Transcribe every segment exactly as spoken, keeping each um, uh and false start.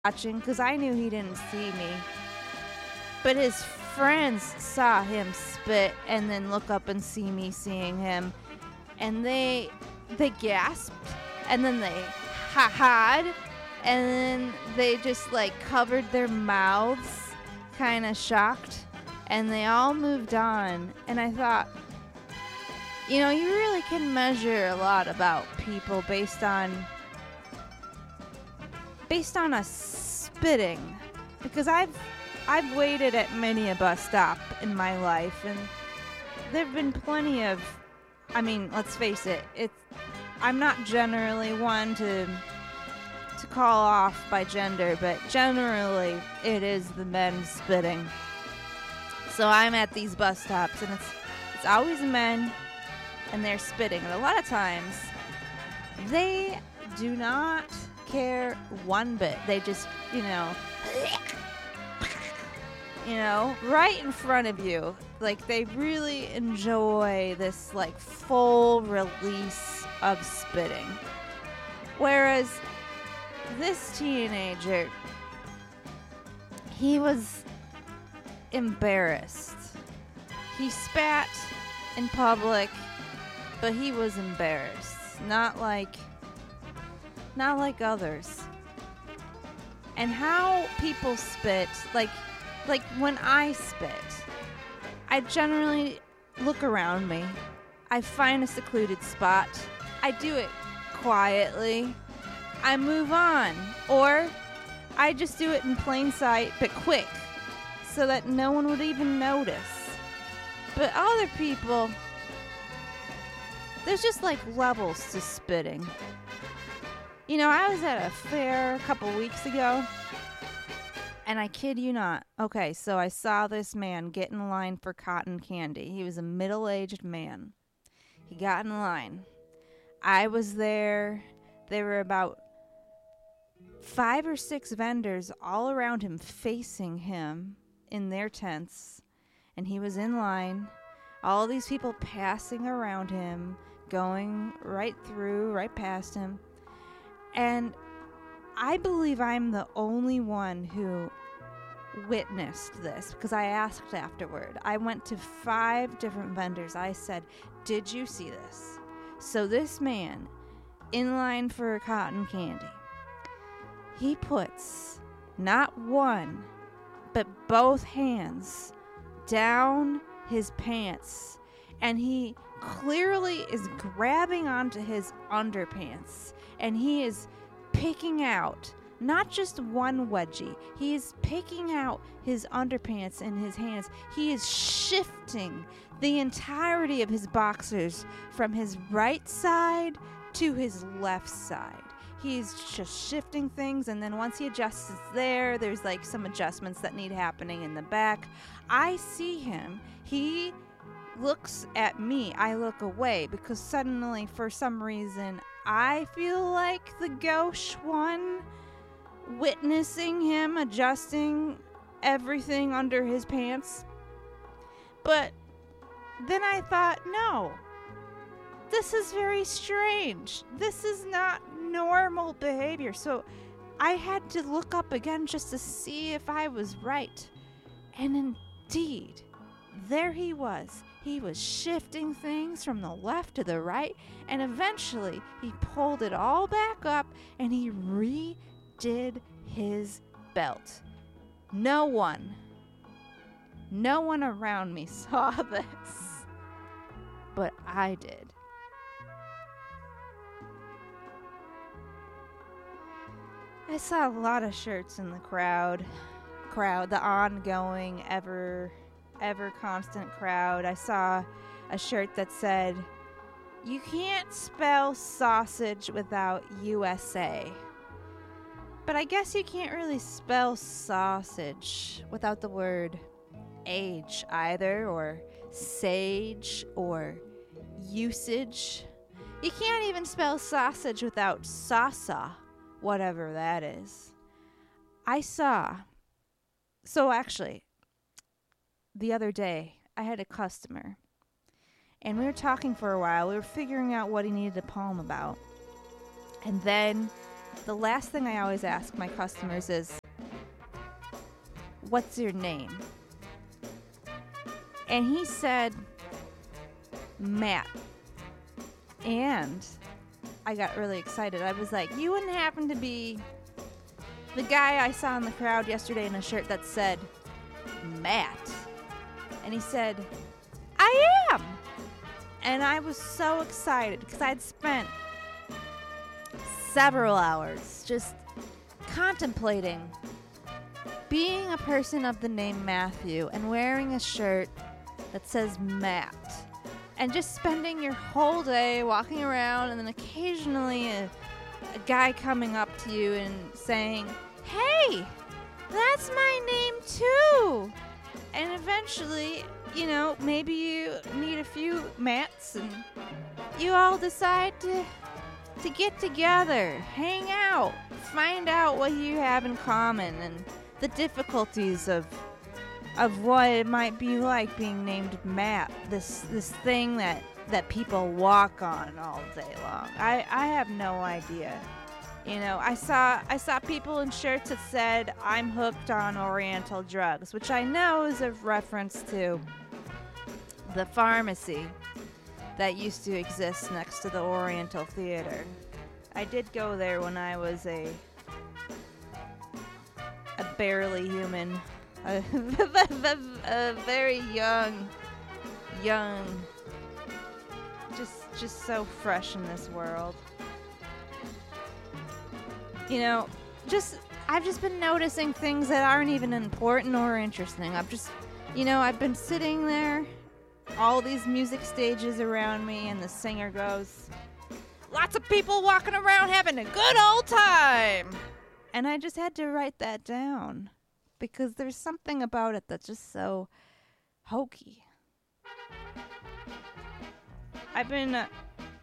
watching because I knew he didn't see me. But his friends saw him spit and then look up and see me seeing him. And they they gasped and then they ha-ha'd and then they just like covered their mouths, kind of shocked, and they all moved on. And I thought, you know, you really can measure a lot about people based on based on a spitting, because I've I've waited at many a bus stop in my life, and there've been plenty of, I mean, let's face it, it's I'm not generally one to to call off by gender, but generally it is the men spitting. So I'm at these bus stops and it's it's always men and they're spitting, and a lot of times they do not care one bit. They just, you know, you know, right in front of you. Like, they really enjoy this, like, full release of spitting. Whereas this teenager, he was embarrassed. He spat in public, but he was embarrassed. Not like, not like others. And how people spit, like, like when I spit, I generally look around me. I find a secluded spot. I do it quietly. I move on. Or I just do it in plain sight, but quick, so that no one would even notice. But other people, there's just like levels to spitting. You know, I was at a fair a couple weeks ago, and I kid you not. Okay, so I saw this man get in line for cotton candy. He was a middle-aged man. He got in line. I was there. There were about five or six vendors all around him, facing him in their tents. And he was in line. All these people passing around him, going right through, right past him. And I believe I'm the only one who witnessed this, because I asked afterward. I went to five different vendors. I said, did you see this? So this man, in line for cotton candy, he puts not one, but both hands down his pants, and he clearly is grabbing onto his underpants, and he is picking out not just one wedgie. He is picking out his underpants in his hands. He is shifting the entirety of his boxers from his right side to his left side. He's just shifting things, and then once he adjusts there, there's like some adjustments that need happening in the back. I see him. He looks at me. I look away because suddenly, for some reason, I feel like the gauche one, witnessing him adjusting everything under his pants. But then I thought, no, this is very strange. This is not normal behavior. So I had to look up again just to see if I was right. And indeed, there he was. He was shifting things from the left to the right, and eventually he pulled it all back up and he redid his belt. No one, no one around me saw this, but I did. I saw a lot of shirts in the crowd, crowd, the ongoing, ever ever constant crowd. I saw a shirt that said, "You can't spell sausage without U S A." But I guess you can't really spell sausage without the word age either, or sage, or usage. You can't even spell sausage without sasa, whatever that is. I saw, so actually, the other day, I had a customer, and we were talking for a while. We were figuring out what he needed a poem about. And then the last thing I always ask my customers is, what's your name? And he said, Matt. And I got really excited. I was like, you wouldn't happen to be the guy I saw in the crowd yesterday in a shirt that said Matt? And he said, I am. And I was so excited because I'd spent several hours just contemplating being a person of the name Matthew and wearing a shirt that says Matt. And just spending your whole day walking around, and then occasionally a, a guy coming up to you and saying, hey, that's my name too. And eventually, you know, maybe you meet a few Matts and you all decide to to get together, hang out, find out what you have in common and the difficulties of of what it might be like being named Matt, this this thing that, that people walk on all day long. I, I have no idea. You know, I saw I saw people in shirts that said, I'm hooked on Oriental drugs, which I know is a reference to the pharmacy that used to exist next to the Oriental Theater. I did go there when I was a a barely human, a, a very young, young, just just so fresh in this world. You know, just I've just been noticing things that aren't even important or interesting. I've just, you know, I've been sitting there, all these music stages around me, and the singer goes, lots of people walking around having a good old time. And I just had to write that down because there's something about it that's just so hokey. I've been uh,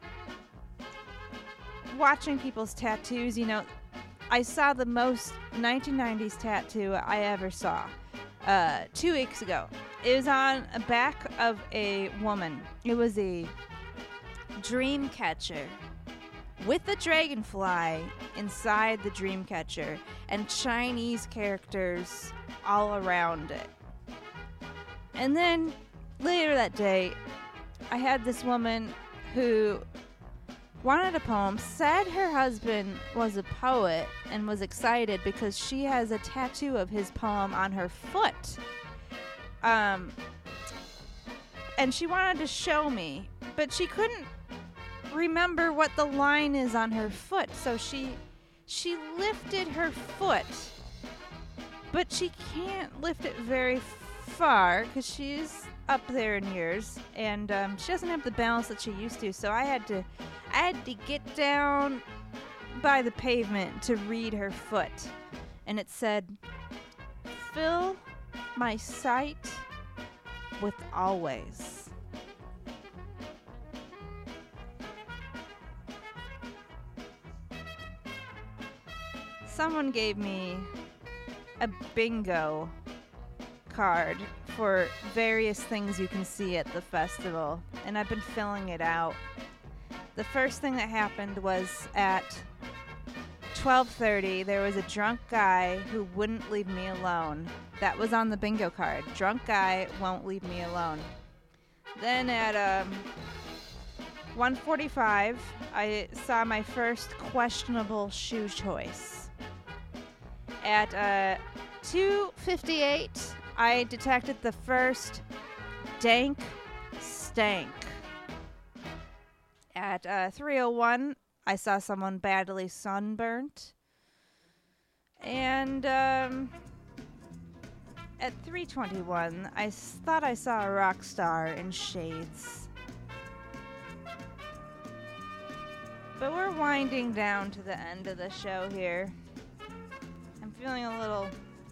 watching people's tattoos. You know, I saw the most nineteen nineties tattoo I ever saw uh, two weeks ago. It was on the back of a woman. It was a dream catcher with a dragonfly inside the dream catcher and Chinese characters all around it. And then later that day, I had this woman who wanted a poem, said her husband was a poet, and was excited because she has a tattoo of his poem on her foot. Um, and she wanted to show me, but she couldn't remember what the line is on her foot, so she she lifted her foot, but she can't lift it very far because she's up there in years, and um, she doesn't have the balance that she used to. So I had to I had to get down by the pavement to read her foot, and it said, "Fill my sight with always." Someone gave me a bingo card for various things you can see at the festival, and I've been filling it out. The first thing that happened was at twelve thirty, there was a drunk guy who wouldn't leave me alone. That was on the bingo card. Drunk guy won't leave me alone. Then at um, one forty-five, I saw my first questionable shoe choice. At uh, two fifty-eight, I detected the first dank stank. At uh, three oh one, I saw someone badly sunburnt. And um, at three twenty-one, I s- thought I saw a rock star in shades. But we're winding down to the end of the show here. I'm feeling a little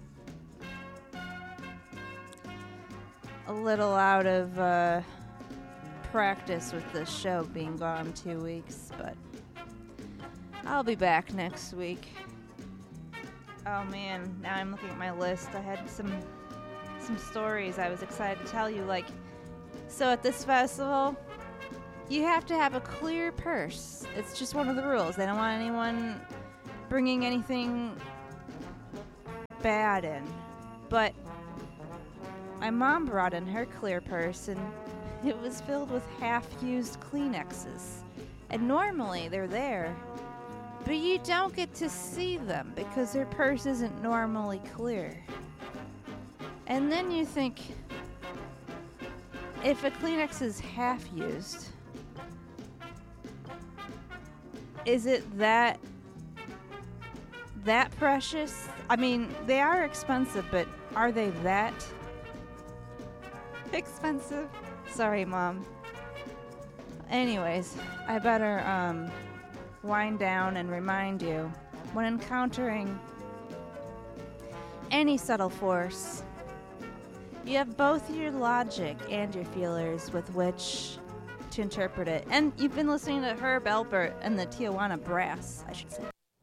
a little out of uh, practice with this show being gone two weeks, but I'll be back next week. Oh man, now I'm looking at my list. I had some some stories I was excited to tell you. Like, so at this festival, you have to have a clear purse. It's just one of the rules. They don't want anyone bringing anything bad in. But my mom brought in her clear purse, and it was filled with half-used Kleenexes. And normally they're there, but you don't get to see them because her purse isn't normally clear. And then you think, if a Kleenex is half-used, is it that that precious? I mean, they are expensive, but are they that expensive? Sorry, Mom. Anyways, I better um, wind down and remind you, when encountering any subtle force, you have both your logic and your feelers with which to interpret it. And you've been listening to Herb Alpert and the Tijuana Brass, I should say.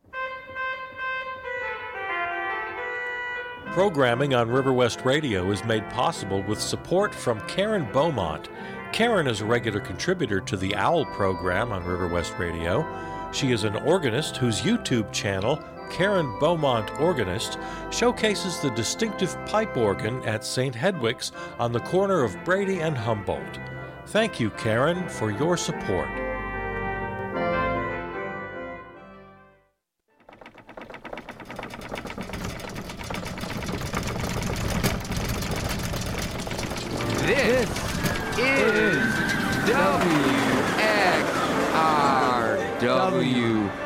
Programming on River West Radio is made possible with support from Karen Beaumont. Karen is a regular contributor to the OWL program on River West Radio. She is an organist whose YouTube channel, Karen Beaumont Organist, showcases the distinctive pipe organ at Saint Hedwig's on the corner of Brady and Humboldt. Thank you, Karen, for your support. This is W X R W.